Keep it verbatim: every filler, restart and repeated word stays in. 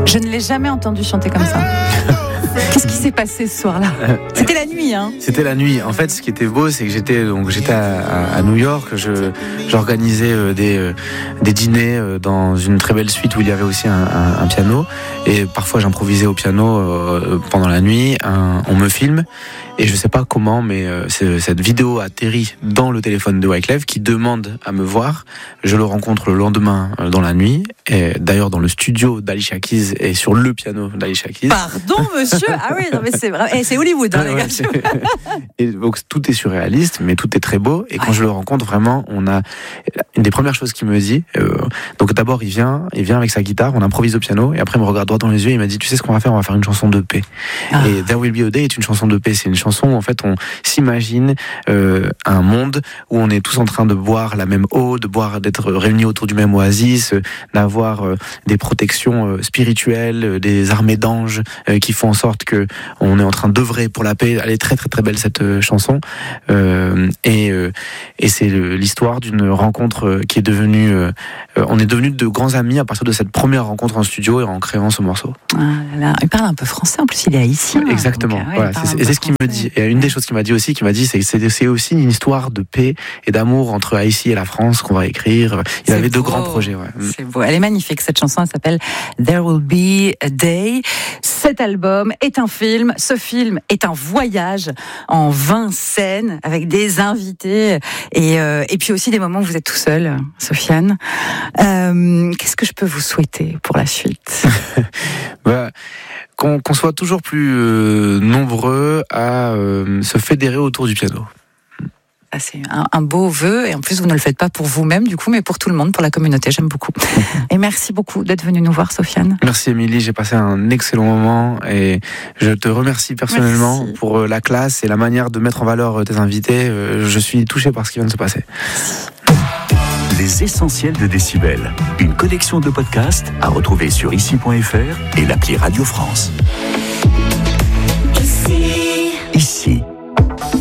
Je ne l'ai jamais entendu chanter comme ça. Qu'est-ce qui s'est passé ce soir-là ? C'était la nuit, hein ? C'était la nuit. En fait, ce qui était beau, c'est que j'étais donc j'étais à, à, à New York. Je j'organisais euh, des euh, des dîners euh, dans une très belle suite où il y avait aussi un, un, un piano. Et parfois, j'improvisais au piano euh, pendant la nuit. Un, on me filme. Et je sais pas comment, mais euh, cette vidéo atterrit dans le téléphone de Wyclef qui demande à me voir. Je le rencontre le lendemain euh, dans la nuit. Et d'ailleurs dans le studio d'Alicia Keys et sur le piano d'Alicia Keys. Pardon, monsieur. Ah oui, non mais c'est vrai. Et c'est Hollywood, hein, les gars. Ouais, et donc tout est surréaliste, mais tout est très beau. Et quand ouais. je le rencontre, vraiment, on a une des premières choses qu'il me dit. Euh, donc d'abord, il vient, il vient avec sa guitare, on improvise au piano, et après il me regarde droit dans les yeux. Et il m'a dit, tu sais ce qu'on va faire ? On va faire une chanson de paix. Ah. Et There Will Be a Day est une chanson de paix. C'est une chanson où en fait on s'imagine euh, un monde où on est tous en train de boire la même eau, de boire, d'être réunis autour du même oasis, euh, d'avoir euh, des protections euh, spirituelles, euh, des armées d'anges euh, qui font en sorte que on est en train d'œuvrer pour la paix. Elle est très très très belle cette euh, chanson euh, et euh, et c'est le, l'histoire d'une rencontre euh, qui est devenue euh, euh, on est devenus de grands amis à partir de cette première rencontre en studio et en créant ce morceau. Ah là là. Il parle un peu français en plus, il est haïtien. Exactement. Donc, ouais, voilà, c'est, et c'est ce qu'il me dit. Et une des choses qu'il m'a dit aussi, qu'il m'a dit, c'est que c'est, c'est aussi une histoire de paix et d'amour entre Haïti et la France qu'on va écrire. Il c'est avait beau. deux grands projets. Ouais. C'est beau. Elle est magnifique cette chanson. Elle s'appelle There Will Be a Day. Cet album est un film. Ce film est un voyage en vingt scènes avec des invités et euh, et puis aussi des moments où vous êtes tout seul, Sofiane. Euh, qu'est-ce que je peux vous souhaiter pour la suite ? bah, Qu'on, qu'on soit toujours plus euh, nombreux à euh, se fédérer autour du piano. Ah, c'est un, un beau vœu, et en plus vous ne le faites pas pour vous-même du coup, mais pour tout le monde, pour la communauté. J'aime beaucoup. Et merci beaucoup d'être venu nous voir, Sofiane. Merci Émilie, j'ai passé un excellent moment et je te remercie personnellement merci. Pour la classe et la manière de mettre en valeur tes invités. Je suis touché par ce qui vient de se passer. Les essentiels de Décibel, une collection de podcasts à retrouver sur ici point f r et l'appli Radio France.